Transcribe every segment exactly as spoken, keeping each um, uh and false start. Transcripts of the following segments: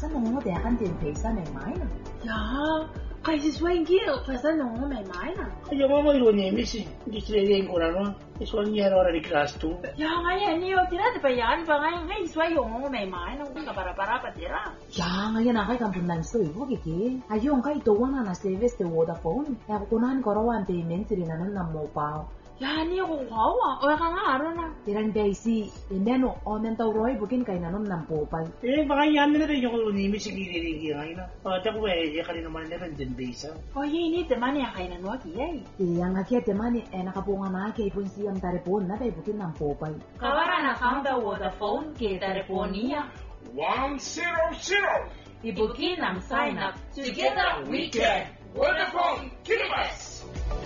nung mo dekan din pesa may mai na. Ya, kasi swing gil, pesa nung mo may mai na. Ayo mama ilo ni misi, distregen ko na no. Iso niya ora di class two. Ya, ngayon niyo tira de pa yan pa ngayon ngayon sway yung mo may mai na kung para-para pa tira. Ya, ngayon na kay kampunan so ibo kiki. Ayong kay tuwa na na service de Vodafone. Ya kunan ko rawan payment rin na nan mo pa. Ya, niyo ko kawa. O ka nga aro na. Tirang basi, ineno omen taw roy bukin kay nanon nam popay. Eh baka yan na rin yung ni misi gigi ngayon na. Oh, tako eh, ya kanina man na rin din basa. O yini te mani kay na no kiyay. Yang akete mani eh nakapunga na kay pun siyam tarepon na kay bukin nam popay. Kawaran account da Vodafone kay telefonia. One zero zero. Ibukin ang sign up. Together we can. Vodafone Kilobas.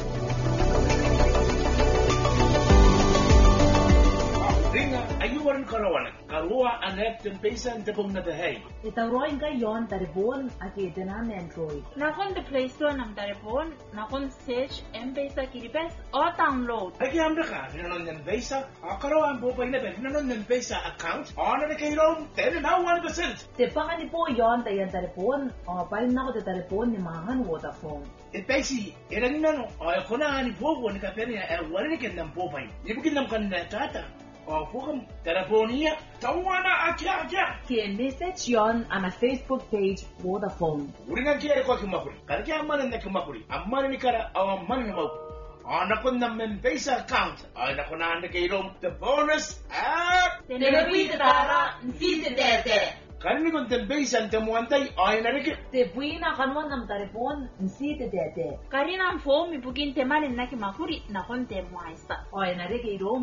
Ringa ayuwan karawan. Karua anek den pesan tepong na dahay. Itaw roy kay yon tarepon akete na Android. Nakon the Play Store ng telepon, nakon search M-Pesa Kiribes o download. Ay kaya ka, hinanon ng pesa. Karawan po pa inabe, hinanon ng pesa account. Ano na kayo ten na one percent. Tepa ka ni po yon tayan tarepon. O palim na ko ta tarepon ni mangan Vodafone. E pesi, ilan na no, ay ko na ni Bobo ni Katerina, ay wala ni kandang popay. Ibigin nam kan na tata. O fukam, telefonia, tawana akya akya. Kaya message yon ana Facebook page Vodafone. Uri nga kaya ko kimakuri. Kaya kaya amanan na kimakuri. Amanan ni kara, aw amanan na mau. Anak ko na M-Pesa account. Ay naku na na kayo the bonus app. Telewi tara, nsite tete. Kani kung M-Pesa ang temuantay, ay narikit. Te buina kanwan nam tarepon nsite dete. Karina ang phone, ibukin te mani na kimakuri, nakon te muaisa. Oy narike iro